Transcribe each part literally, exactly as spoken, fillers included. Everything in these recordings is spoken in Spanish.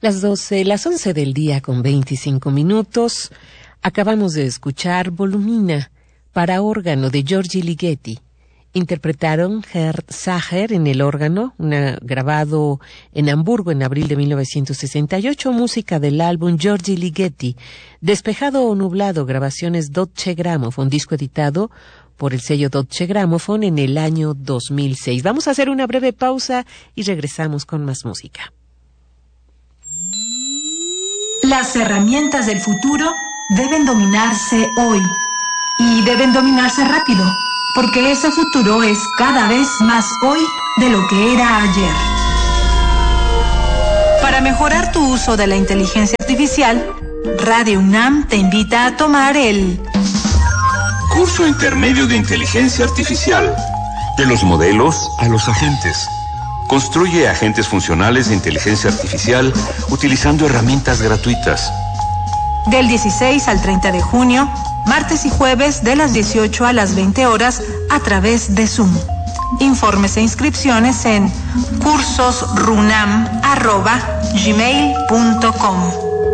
Las doce, las once del día con veinticinco minutos. Acabamos de escuchar Volumina para órgano de Giorgi Ligeti. Interpretaron Gerd Sacher en el órgano, una, grabado en Hamburgo en abril de mil novecientos sesenta y ocho, música del álbum Giorgi Ligeti. Despejado o nublado, grabaciones Deutsche Grammophon, disco editado por el sello Deutsche Grammophon en el año dos mil seis. Vamos a hacer una breve pausa y regresamos con más música. Las herramientas del futuro deben dominarse hoy y deben dominarse rápido, porque ese futuro es cada vez más hoy de lo que era ayer. Para mejorar tu uso de la inteligencia artificial, Radio UNAM te invita a tomar el Curso Intermedio de Inteligencia Artificial. De los modelos a los agentes. Construye agentes funcionales de inteligencia artificial utilizando herramientas gratuitas. Del dieciséis al treinta de junio, martes y jueves de las dieciocho a las veinte horas a través de Zoom. Informes e inscripciones en cursosrunam arroba gmail punto com.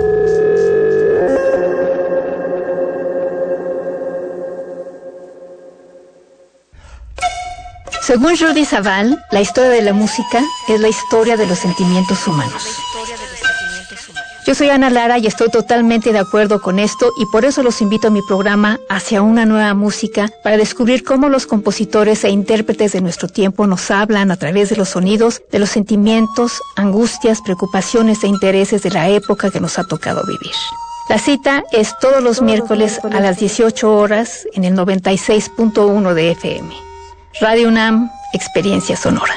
Según Jordi Savall, la historia de la música es la historia de los sentimientos humanos. Yo soy Ana Lara y estoy totalmente de acuerdo con esto y por eso los invito a mi programa Hacia una nueva música para descubrir cómo los compositores e intérpretes de nuestro tiempo nos hablan a través de los sonidos, de los sentimientos, angustias, preocupaciones e intereses de la época que nos ha tocado vivir. La cita es todos los miércoles a las dieciocho horas en el noventa y seis punto uno de F M. Radio UNAM, Experiencia Sonora.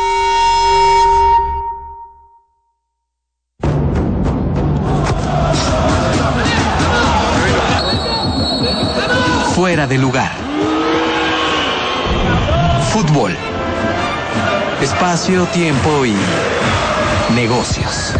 Fuera de lugar. Fútbol. Espacio, tiempo y negocios.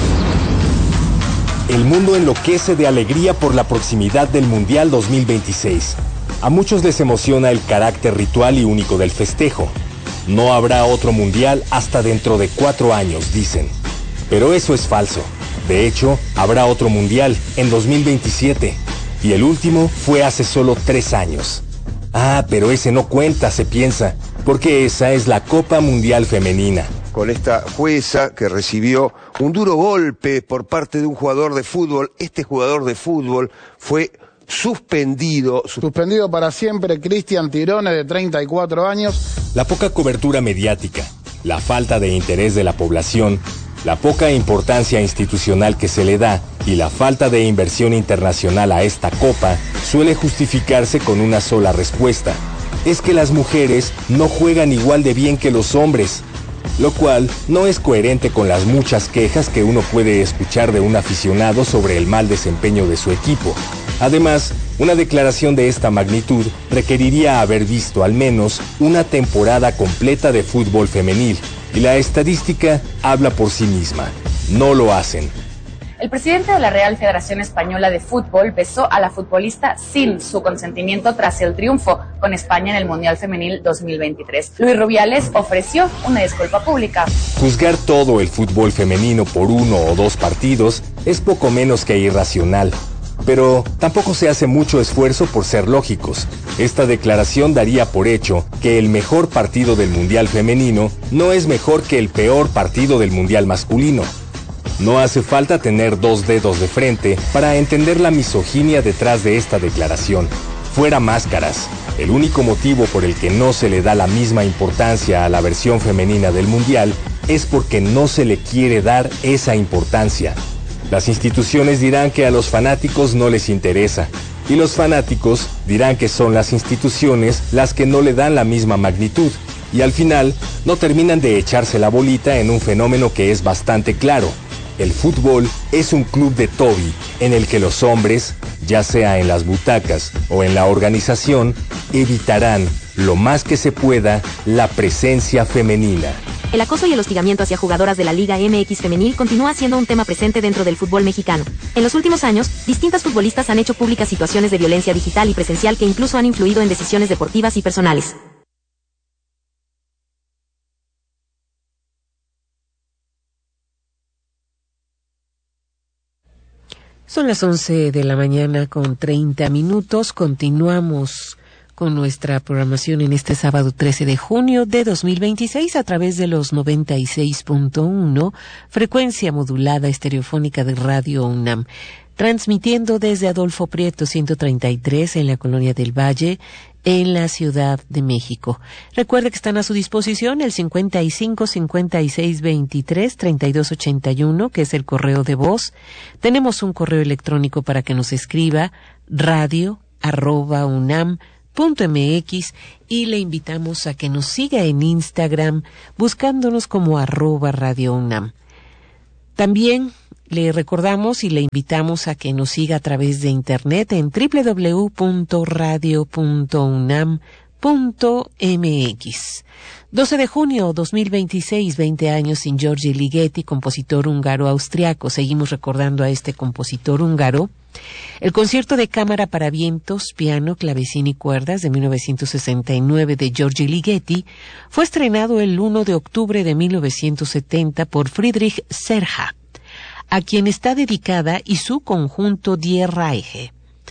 El mundo enloquece de alegría por la proximidad del Mundial dos mil veintiséis. A muchos les emociona el carácter ritual y único del festejo. No habrá otro mundial hasta dentro de cuatro años, dicen. Pero eso es falso. De hecho, habrá otro mundial en dos mil veintisiete. Y el último fue hace solo tres años. Ah, pero ese no cuenta, se piensa, porque esa es la Copa Mundial Femenina. Con esta jueza que recibió un duro golpe por parte de un jugador de fútbol. Este jugador de fútbol fue suspendido. Suspendido para siempre, Cristian Tirone, de treinta y cuatro años. La poca cobertura mediática, la falta de interés de la población, la poca importancia institucional que se le da y la falta de inversión internacional a esta copa suele justificarse con una sola respuesta. Es que las mujeres no juegan igual de bien que los hombres, lo cual no es coherente con las muchas quejas que uno puede escuchar de un aficionado sobre el mal desempeño de su equipo. Además, una declaración de esta magnitud requeriría haber visto al menos una temporada completa de fútbol femenil, y la estadística habla por sí misma. No lo hacen. El presidente de la Real Federación Española de Fútbol besó a la futbolista sin su consentimiento tras el triunfo con España en el Mundial Femenil dos mil veintitrés. Luis Rubiales ofreció una disculpa pública. Juzgar todo el fútbol femenino por uno o dos partidos es poco menos que irracional. Pero tampoco se hace mucho esfuerzo por ser lógicos. Esta declaración daría por hecho que el mejor partido del Mundial Femenino no es mejor que el peor partido del Mundial Masculino. No hace falta tener dos dedos de frente para entender la misoginia detrás de esta declaración. Fuera máscaras. El único motivo por el que no se le da la misma importancia a la versión femenina del Mundial es porque no se le quiere dar esa importancia. Las instituciones dirán que a los fanáticos no les interesa, y los fanáticos dirán que son las instituciones las que no le dan la misma magnitud, y al final no terminan de echarse la bolita en un fenómeno que es bastante claro. El fútbol es un club de Toby en el que los hombres, ya sea en las butacas o en la organización, evitarán lo más que se pueda la presencia femenina. El acoso y el hostigamiento hacia jugadoras de la Liga M X Femenil continúa siendo un tema presente dentro del fútbol mexicano. En los últimos años, distintas futbolistas han hecho públicas situaciones de violencia digital y presencial que incluso han influido en decisiones deportivas y personales. Son las once de la mañana con treinta minutos. Continuamos con nuestra programación en este sábado trece de junio de dos mil veintiséis a través de los noventa y seis punto uno, frecuencia modulada estereofónica de Radio UNAM, transmitiendo desde Adolfo Prieto ciento treinta y tres en la Colonia del Valle, en la Ciudad de México. Recuerde que están a su disposición el cincuenta y cinco, cincuenta y seis, veintitrés, treinta y dos, ochenta y uno, que es el correo de voz. Tenemos un correo electrónico para que nos escriba, radio arroba unam punto mx, y le invitamos a que nos siga en Instagram buscándonos como arroba Radio UNAM. También le recordamos y le invitamos a que nos siga a través de internet en doble u doble u doble u punto radio punto unam punto mx. doce de junio dos mil veintiséis, veinte años sin György Ligeti, compositor húngaro-austriaco. Seguimos recordando a este compositor húngaro. El concierto de cámara para vientos, piano, clavecín y cuerdas de mil novecientos sesenta y nueve de György Ligeti fue estrenado el primero de octubre de mil novecientos setenta por Friedrich Serha, a quien está dedicada, y su conjunto Die Reiche.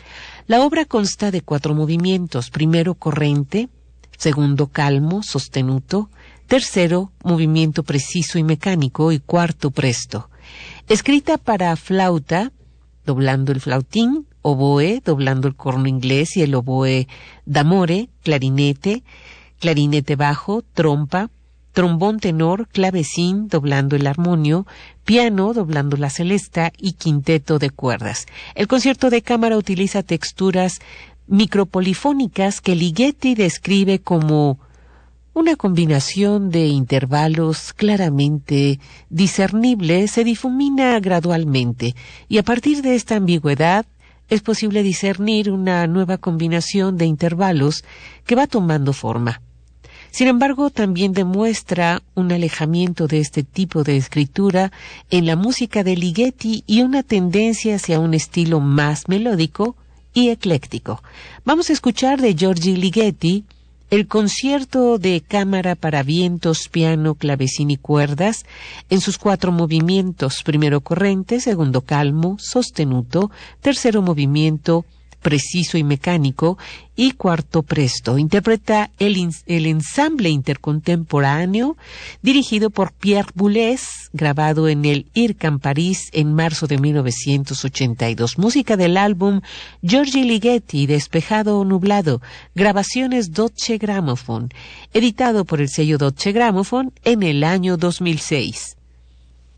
La obra consta de cuatro movimientos: primero corrente, segundo calmo, sostenuto, tercero movimiento preciso y mecánico y cuarto presto. Escrita para flauta, doblando el flautín, oboe, doblando el corno inglés y el oboe d'amore, clarinete, clarinete bajo, trompa, trombón tenor, clavecín, doblando el armonio, piano, doblando la celesta y quinteto de cuerdas. El concierto de cámara utiliza texturas micropolifónicas que Ligeti describe como una combinación de intervalos claramente discernibles, se difumina gradualmente, y a partir de esta ambigüedad es posible discernir una nueva combinación de intervalos que va tomando forma. Sin embargo, también demuestra un alejamiento de este tipo de escritura en la música de Ligeti y una tendencia hacia un estilo más melódico y ecléctico. Vamos a escuchar de György Ligeti el concierto de cámara para vientos, piano, clavecín y cuerdas en sus cuatro movimientos: primero corrente, segundo calmo, sostenuto, tercero movimiento preciso y mecánico y cuarto presto. Interpreta el, el ensamble intercontemporáneo dirigido por Pierre Boulez, grabado en el I R C A M París en marzo de mil novecientos ochenta y dos. Música del álbum György Ligeti, Despejado o Nublado, grabaciones Deutsche Grammophon, editado por el sello Deutsche Grammophon en el año dos mil seis.